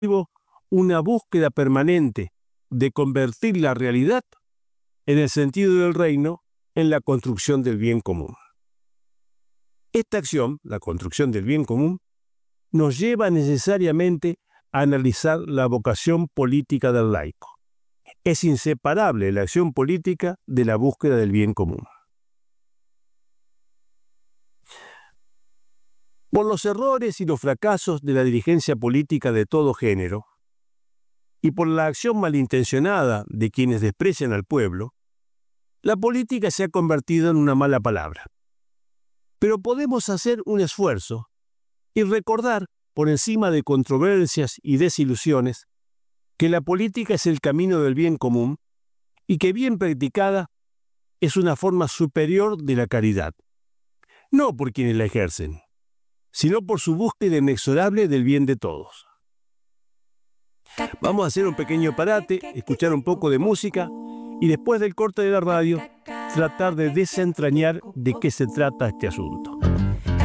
una búsqueda permanente de convertir la realidad en el sentido del reino en la construcción del bien común. Esta acción, la construcción del bien común, nos lleva necesariamente a analizar la vocación política del laico. Es inseparable la acción política de la búsqueda del bien común. Por los errores y los fracasos de la dirigencia política de todo género, y por la acción malintencionada de quienes desprecian al pueblo, la política se ha convertido en una mala palabra. Pero podemos hacer un esfuerzo y recordar, por encima de controversias y desilusiones, que la política es el camino del bien común y que bien practicada es una forma superior de la caridad, no por quienes la ejercen, sino por su búsqueda inexorable del bien de todos. Vamos a hacer un pequeño parate, escuchar un poco de música y después del corte de la radio tratar de desentrañar de qué se trata este asunto.